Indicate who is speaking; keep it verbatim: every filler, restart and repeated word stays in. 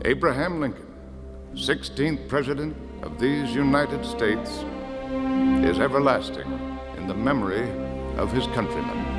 Speaker 1: Abraham Lincoln, sixteenth President of these United States, is everlasting in the memory of his countrymen.